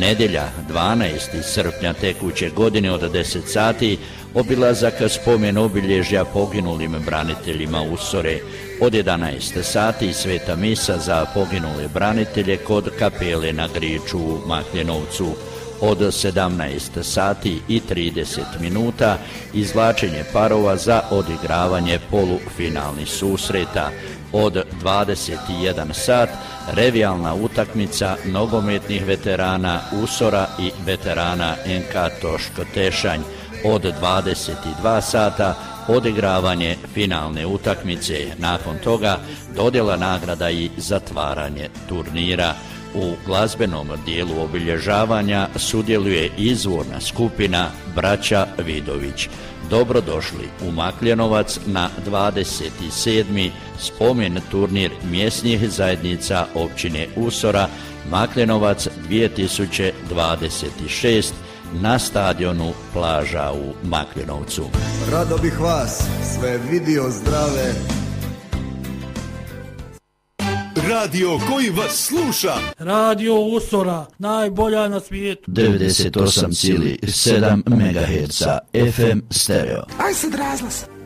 Nedjelja 12. srpnja tekuće godine od 10 sati obilazak spomen obilježja poginulim braniteljima Usore. Od 11 sati sveta misa za poginule branitelje kod kapele na Griču u Makljenovcu. Od 17 sati i 30 minuta izvlačenje parova za odigravanje polufinalnih susreta. Od 21 sat revijalna utakmica nogometnih veterana Usora i veterana NK Toško Tešanj. Od 22 sata odigravanje finalne utakmice. Nakon toga dodjela nagrada i zatvaranje turnira. U glazbenom dijelu obilježavanja sudjeluje izvorna skupina Braća Vidović. Dobrodošli u Makljenovac na 27. spomen turnir mjesnih zajednica općine Usora Makljenovac 2026 na stadionu Plaža u Makljenovcu. Rado bih vas sve vidio zdrave. Radio koji vas sluša. Radio Usora, najbolja na svijetu. 98,7 MHz FM stereo. Aj sad razglas.